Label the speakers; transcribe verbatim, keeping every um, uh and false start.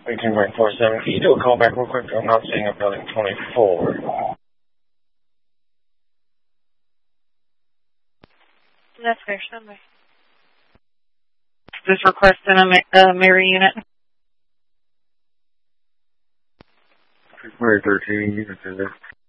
Speaker 1: eighteen point four seven. Can you do a call back real quick? I'm not seeing a building twenty-four.
Speaker 2: That's fair, somebody. Just requesting a uh, mirror unit.
Speaker 1: Mary thirteen, unit is there.